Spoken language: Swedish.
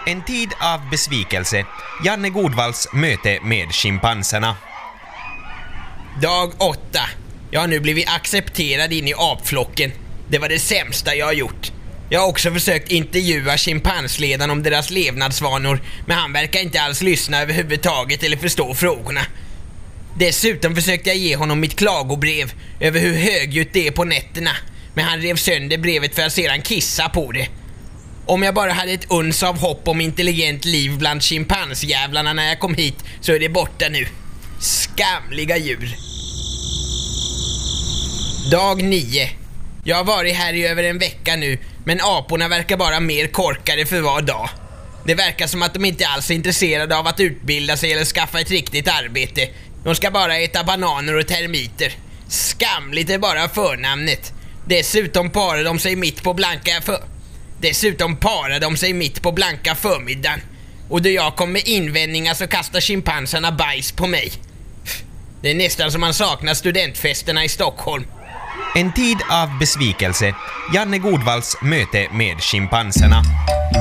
En tid av besvikelse. Janne Godvalls möte med schimpanserna. Dag 8. Jag har nu blivit accepterad in i apflocken. Det var det sämsta jag har gjort. Jag har också försökt intervjua schimpansledaren om deras levnadsvanor, men han verkar inte alls lyssna överhuvudtaget eller förstå frågorna. Dessutom försökte jag ge honom mitt klagobrev över hur högljutt det är på nätterna, men han rev sönder brevet för att sedan kissa på det. Om jag bara hade ett uns av hopp om intelligent liv bland schimpansjävlarna när jag kom hit, så är det borta nu. Skamliga djur. Dag 9. Jag har varit här i över en vecka nu, men aporna verkar bara mer korkade för var dag. Det verkar som att de inte alls är intresserade av att utbilda sig eller skaffa ett riktigt arbete. De ska bara äta bananer och termiter. Skamligt är bara förnamnet. Dessutom parar de sig mitt på blanka förmiddagen. Och då jag kom med invändningar så kastar schimpanserna bajs på mig. Det är nästan som man saknar studentfesterna i Stockholm. En tid av besvikelse. Janne Godvalls möte med schimpanserna.